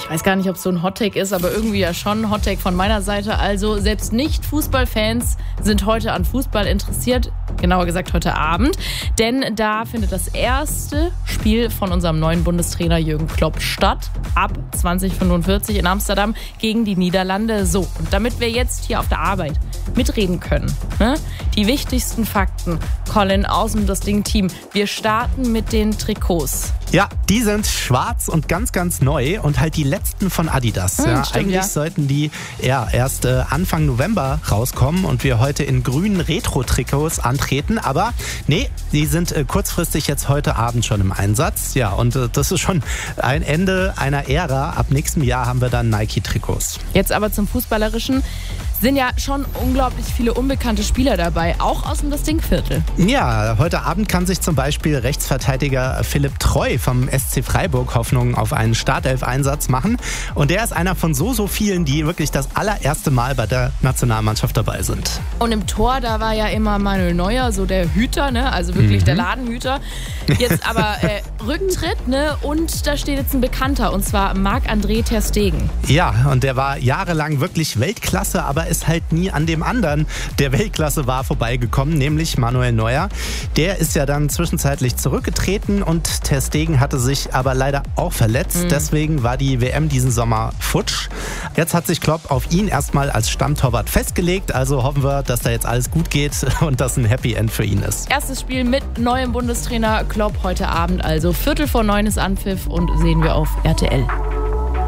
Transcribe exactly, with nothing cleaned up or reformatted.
ich weiß gar nicht, ob es so ein Hottake ist, aber irgendwie ja schon ein Hottake von meiner Seite. Also selbst Nicht-Fußballfans sind heute an Fußball interessiert, genauer gesagt heute Abend. Denn da findet das erste Spiel von unserem neuen Bundestrainer Jürgen Klopp statt. Ab zwanzig fünfundvierzig in Amsterdam gegen die Niederlande. So, und damit wir jetzt hier auf der Arbeit mitreden können, ne? Die wichtigsten Fakten, Colin, aus dem Das Ding-Team. Wir starten mit den Trikots. Ja, die sind schwarz und ganz, ganz neu und halt die letzten von Adidas. Hm, ja, stimmt, eigentlich ja. sollten die ja, erst äh, Anfang November rauskommen und wir heute in grünen Retro-Trikots antreten. Aber nee, die sind äh, kurzfristig jetzt heute Abend schon im Einsatz. Ja, und äh, das ist schon ein Ende einer Ära. Ab nächstem Jahr haben wir dann Nike-Trikots. Jetzt aber zum Fußballerischen. Sind ja schon unglaublich viele unbekannte Spieler dabei, auch aus dem Das Ding-Viertel. Ja, heute Abend kann sich zum Beispiel Rechtsverteidiger Philipp Treu vom S C Freiburg Hoffnung auf einen Startelf-Einsatz machen. Und der ist einer von so, so vielen, die wirklich das allererste Mal bei der Nationalmannschaft dabei sind. Und im Tor, da war ja immer Manuel Neuer, so der Hüter, ne? Also wirklich Mhm. der Ladenhüter. Jetzt aber äh, Rücktritt, ne? Und da steht jetzt ein Bekannter, und zwar Marc-André ter Stegen. Ja, und der war jahrelang wirklich Weltklasse, aber ist halt nie an dem anderen, der Weltklasse war, vorbeigekommen, nämlich Manuel Neuer. Der ist ja dann zwischenzeitlich zurückgetreten und ter Stegen hatte sich aber leider auch verletzt. Mhm. Deswegen war die W M diesen Sommer futsch. Jetzt hat sich Klopp auf ihn erstmal als Stammtorwart festgelegt. Also hoffen wir, dass da jetzt alles gut geht und das ein Happy End für ihn ist. Erstes Spiel mit neuem Bundestrainer Klopp heute Abend, also Viertel vor neun ist Anpfiff und sehen wir auf R T L.